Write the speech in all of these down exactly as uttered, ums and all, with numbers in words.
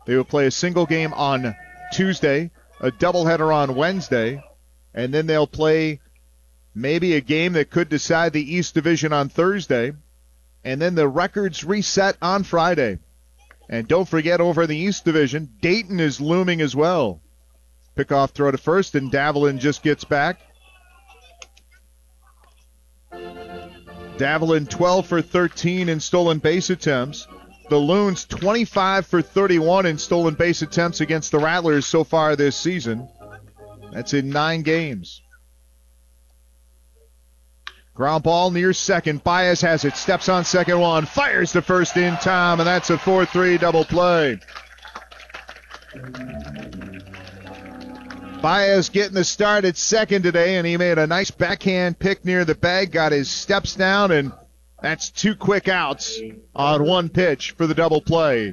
They will play a single game on Tuesday, a doubleheader on Wednesday, and then they'll play maybe a game that could decide the East Division on Thursday, and then the records reset on Friday. And don't forget, over in the East Division, Dayton is looming as well. Pickoff throw to first, and Davelin just gets back. Davelin twelve for thirteen in stolen base attempts. The Loons twenty-five for thirty-one in stolen base attempts against the Rattlers so far this season. That's in nine games. Ground ball near second. Baez has it. Steps on second one. Fires to first in time, and that's a four three double play. Baez getting the start at second today, and he made a nice backhand pick near the bag, got his steps down, and that's two quick outs on one pitch for the double play.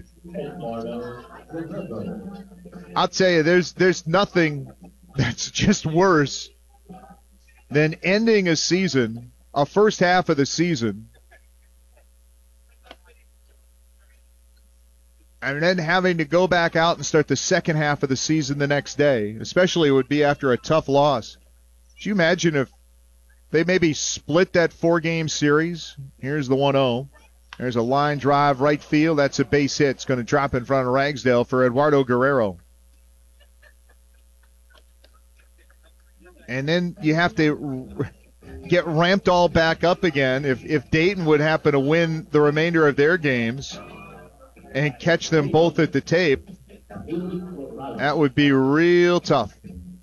I'll tell you, there's there's nothing that's just worse than ending a season, a first half of the season, and then having to go back out and start the second half of the season the next day, especially it would be after a tough loss. Could you imagine if they maybe split that four-game series? Here's the one oh. There's a line drive right field. That's a base hit. It's going to drop in front of Ragsdale for Eduardo Guerrero. And then you have to get ramped all back up again. If, if Dayton would happen to win the remainder of their games and catch them both at the tape, that would be real tough.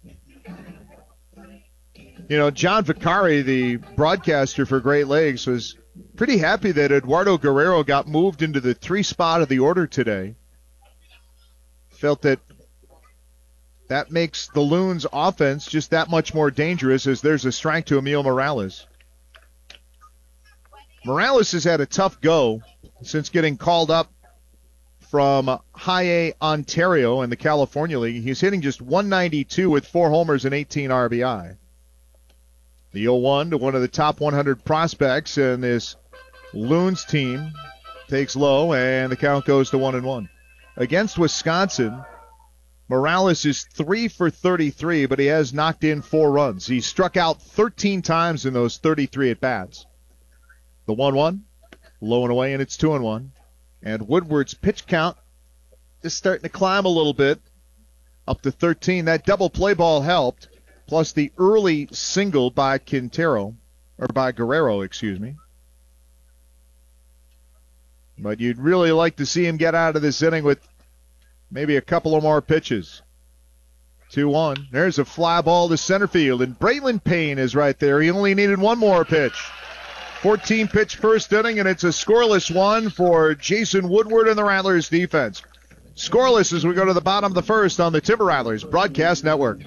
You know, John Vicari, the broadcaster for Great Lakes, was pretty happy that Eduardo Guerrero got moved into the three spot of the order today. Felt that that makes the Loons' offense just that much more dangerous as there's a strike to Emil Morales. Morales has had a tough go since getting called up from High A Ontario in the California League. He's hitting just one ninety-two with four homers and eighteen R B I. The oh one to one of the top one hundred prospects in this Loons team takes low, and the count goes to one and one. Against Wisconsin, Morales is three for thirty-three, but he has knocked in four runs. He struck out thirteen times in those thirty-three at-bats. The one one, low and away, and it's two and one. And Woodward's pitch count is starting to climb a little bit, up to thirteen. That double play ball helped, plus the early single by Quintero, or by Guerrero, excuse me. But you'd really like to see him get out of this inning with maybe a couple of more pitches. two one. There's a fly ball to center field, and Braylon Payne is right there. He only needed one more pitch. fourteen-pitch first inning, and it's a scoreless one for Jason Woodward and the Rattlers defense. Scoreless as we go to the bottom of the first on the Timber Rattlers Broadcast Network.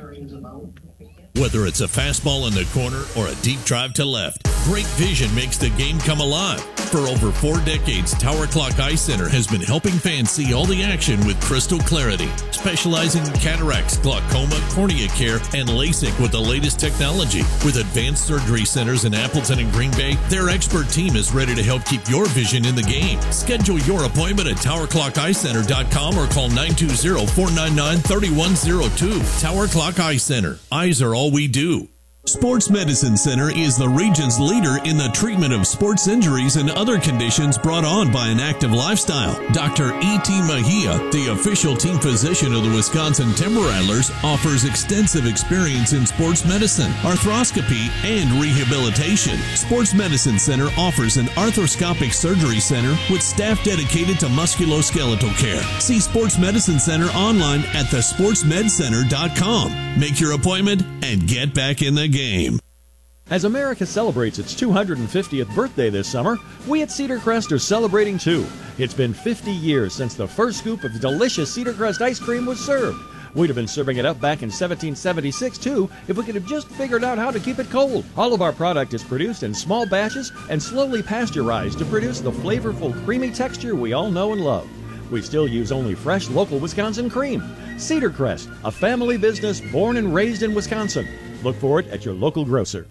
Whether it's a fastball in the corner or a deep drive to left, great vision makes the game come alive. For over four decades, Tower Clock Eye Center has been helping fans see all the action with crystal clarity, specializing in cataracts, glaucoma, cornea care, and LASIK with the latest technology. With advanced surgery centers in Appleton and Green Bay, their expert team is ready to help keep your vision in the game. Schedule your appointment at tower clock eye center dot com or call nine two zero, four nine nine, three one zero two. Tower Clock Eye Center. Eyes are all we do. Sports Medicine Center is the region's leader in the treatment of sports injuries and other conditions brought on by an active lifestyle. Doctor E T. Mejia, the official team physician of the Wisconsin Timber Rattlers, offers extensive experience in sports medicine, arthroscopy, and rehabilitation. Sports Medicine Center offers an arthroscopic surgery center with staff dedicated to musculoskeletal care. See Sports Medicine Center online at the sports med center dot com. Make your appointment and get back in the game. As America celebrates its two hundred fiftieth birthday this summer, we at Cedar Crest are celebrating too. It's been fifty years since the first scoop of delicious Cedar Crest ice cream was served. We'd have been serving it up back in seventeen seventy-six too if we could have just figured out how to keep it cold. All of our product is produced in small batches and slowly pasteurized to produce the flavorful, creamy texture we all know and love. We still use only fresh, local Wisconsin cream. Cedar Crest, a family business born and raised in Wisconsin. Look for it at your local grocer.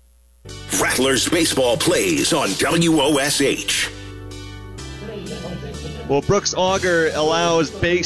Rattlers baseball plays on W O S H. Well, Brooks Auger allows base